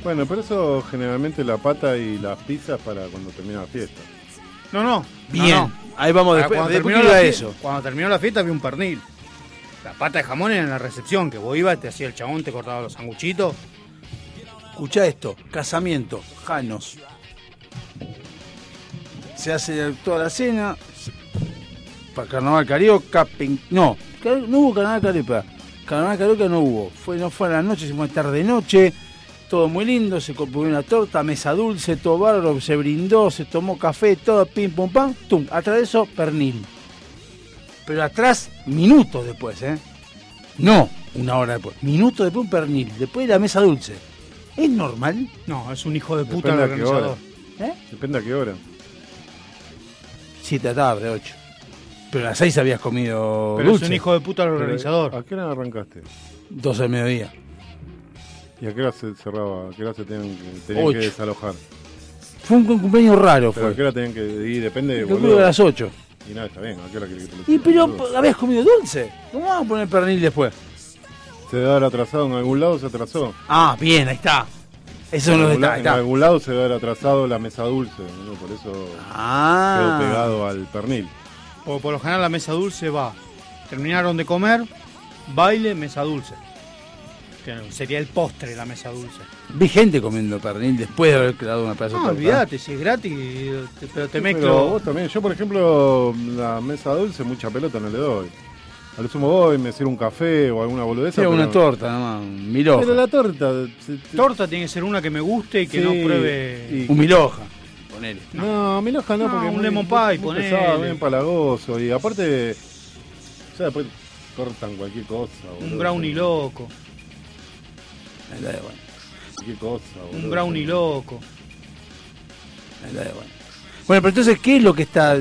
Bueno, pero eso generalmente la pata y las pizzas para cuando termina la fiesta. No. Bien, No. ahí vamos después. Cuando Después terminó, iba la eso. cuando terminó la fiesta había un pernil. La pata de jamón era en la recepción, que vos ibas, te hacía el chabón, te cortaba los sanguchitos. Escuchá esto, casamiento, Janos. Se hace toda la cena, para Carnaval Carioca, no hubo Carnaval Carioca, Carnaval Carioca no hubo, no fue a la noche, se fue tarde-noche, todo muy lindo, se compró una torta, mesa dulce, todo bárbaro, se brindó, se tomó café, todo pim pum pam, tum, atrás de eso, pernil. Pero atrás, minutos después, no una hora después, minutos después un pernil, después la mesa dulce. ¿Es normal? No, es un hijo de puta Depende el a qué hora. organizador. Depende a qué hora. 7 de la tarde, 8. Pero a las 6 habías comido Pero dulce. es un hijo de puta el organizador. ¿A qué hora arrancaste? 12 del mediodía. ¿Y a qué hora se cerraba? ¿A qué hora se tenían que 8. desalojar? Fue un cumpleaños raro, Pero ¿a qué fue. hora tenían que ir? Depende de Yo creo que a las 8. Y nada, está bien. ¿A qué hora querés que te lo Y sirvan, pero boludo? habías comido dulce. ¿Cómo vamos a poner pernil después? Se debe haber atrasado en algún lado, se atrasó. Ah, bien, ahí está. Esos son En los algún, detalles. en algún lado se debe haber atrasado la mesa dulce, ¿no? Por eso quedó Ah. pegado al pernil. Por lo general la mesa dulce va. Terminaron de comer, baile, mesa dulce. Que sería el postre la mesa dulce. Vi gente comiendo pernil después de haber creado una pedazo de No, torta. olvídate, si es gratis, pero te Sí, mezclo. pero vos también. Yo, por ejemplo, la mesa dulce, mucha pelota no le doy. A lo sumo voy, me sirvo un café o alguna boludeza. Sí, una pero- torta, nada más. Un milhoja. Pero la torta... Torta tiene que ser una que me guste y que Sí, no pruebe. y- Un milhoja. Ponele. No, mi loja no, No, porque un muy- lemon pie, muy ponele. pesado, muy empalagoso. Y aparte, o sea, después cortan cualquier cosa. Un boludo. brownie loco. Ahí la de bueno. Cualquier cosa, Un boludo. brownie loco. Ahí la de bueno. Bueno, pero entonces, ¿qué es lo que está...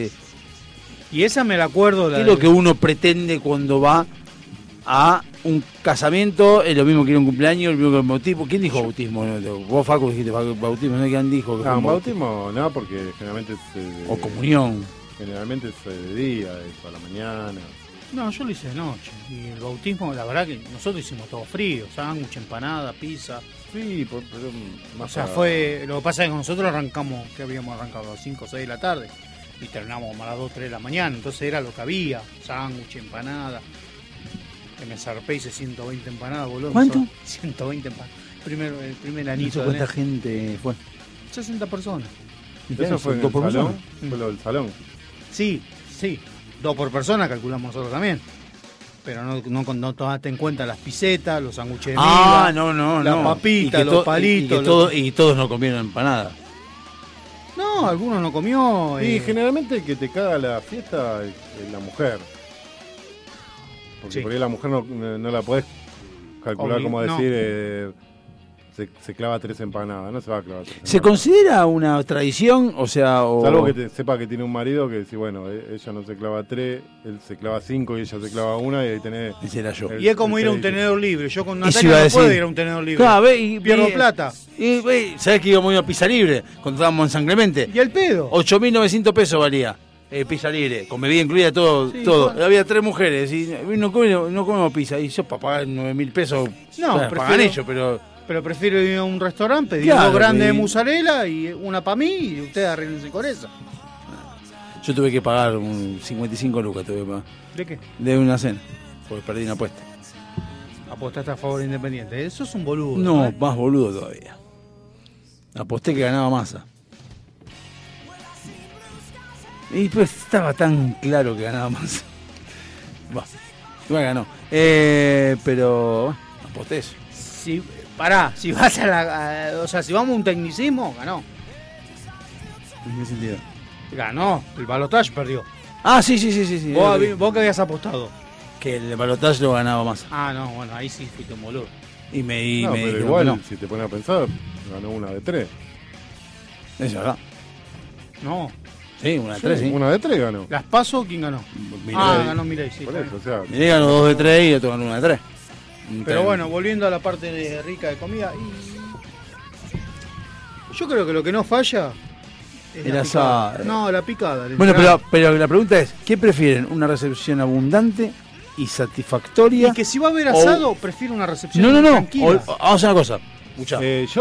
Y esa me la acuerdo. ¿Qué es lo que uno pretende cuando va a un casamiento? Es lo mismo que ir a un cumpleaños, el mismo que el bautismo. ¿Quién dijo bautismo? No, vos, Facu, dijiste bautismo, ¿no? ¿Quién dijo? Que fue No, un un bautismo no, porque generalmente O comunión. Generalmente es de día, es a la mañana. No, yo lo hice de noche. Y el bautismo, la verdad que nosotros hicimos todo frío. Sándwich, empanada, pizza. Sí, pero O más sea, fue. Lo que pasa es que nosotros arrancamos, que habíamos arrancado a las 5 o 6 de la tarde. Y terminamos como a las 2 o 3 de la mañana. Entonces era lo que había: sándwich, empanada. Que me zarpé, hice 120 empanadas, boludo. ¿Cuánto? 120 empanadas. El primer No sé anito. cuánta gente fue. 60 personas. Eso fue en ¿Dos el por salón, persona? fue lo del salón. Sí. 2 por persona calculamos nosotros también. Pero no tomaste en cuenta las pisetas, los sándwiches de miga, no. la papita, los palitos. Y todos no comieron empanada. No, algunos no comió. Y generalmente el que te caga la fiesta es la mujer. Porque Sí. por ahí la mujer no la podés calcular, como no. decir, se clava 3 empanadas, no se va a clavar 3 ¿Se empanadas. considera una tradición? O sea, Salvo que sepa que tiene un marido que dice, bueno, ella no se clava 3, él se clava 5 y ella se clava 1 y ahí tenés... Ese era yo. Y es como ir a un seis. tenedor libre. Yo con Eso Natalia iba a no puedo decir. ir a un tenedor libre. Claro, ve, Pierdo plata. ¿Sabés que íbamos a Pizza Libre? Cuando estábamos en San Clemente. ¿Y el pedo? 8.900 pesos valía. Pizza Libre, con bebida incluida, todo. Sí, todo. bueno. Había 3 mujeres y no comemos pizza. Y yo para pagar 9.000 pesos, No, bueno, prefiero- pagan ellos, pero... Pero prefiero ir a un restaurante, pedir Claro, 2 grandes de y- mozzarella y una para mí y ustedes arreglense con eso. Yo tuve que pagar un 55 lucas, tuve que pagar. ¿De qué? De una cena, porque perdí una apuesta. Apostaste a favor de Independiente. Eso es un boludo. No, más boludo todavía. Aposté que ganaba Massa. Y pues estaba tan claro que ganaba Massa. Igual ganó. Pero bueno, aposté eso. Si vas o sea, si vamos a un tecnicismo, ganó. ¿En qué sentido? Ganó. El balotaje perdió. Ah, sí. ¿Vos qué habías apostado? Que el balotaje lo ganaba Massa. Ah, no, bueno, ahí sí fuiste un boludo. Y me No, pero dijeron igual, que no. si te pones a pensar, ganó una de 3. Es verdad. No. Sí, una de 3, sí. Una de 3 ganó. ¿Las paso quién ganó? Milei. Ganó Milei, sí. Por está eso, bien. o sea, Milei ganó 2 de 3 y otro ganó una de 3. Pero bueno, volviendo a la parte rica de comida. Yo creo que lo que no falla es El la picada. asado. No, la picada. Bueno, pero la pregunta es, ¿qué prefieren? ¿Una recepción abundante y satisfactoria? Y que si va a haber asado, prefiero una recepción No. tranquila. Vamos a hacer una cosa. Escuchá. yo